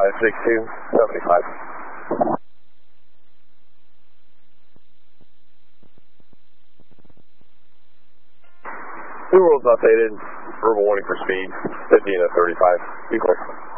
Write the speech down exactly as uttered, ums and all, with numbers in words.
five six two, seventy-five. Two worlds updated. Verbal warning for speed. fifteen to thirty-five. Be clear.